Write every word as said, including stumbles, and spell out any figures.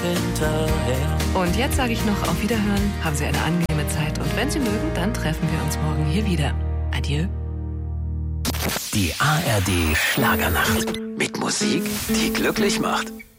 hinterher. Und jetzt sage ich noch auf Wiederhören, haben Sie eine angenehme Zeit und wenn Sie mögen, dann treffen wir uns morgen hier wieder. Adieu. Die A R D Schlagernacht. Mit Musik, die glücklich macht.